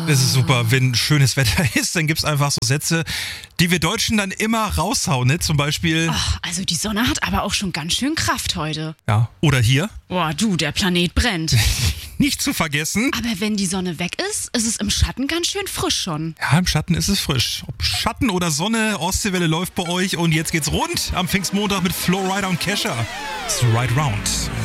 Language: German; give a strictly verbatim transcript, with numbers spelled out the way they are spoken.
Es ist super, wenn schönes Wetter ist, dann gibt's einfach so Sätze, die wir Deutschen dann immer raushauen, ne? Zum Beispiel... Ach, also die Sonne hat aber auch schon ganz schön Kraft heute. Ja, oder hier. Boah, du, der Planet brennt. Nicht zu vergessen. Aber wenn die Sonne weg ist, ist es im Schatten ganz schön frisch schon. Ja, im Schatten ist es frisch. Ob Schatten oder Sonne, Ostseewelle läuft bei euch und jetzt geht's rund am Pfingstmontag mit Flowrider und Kesha. It's right round.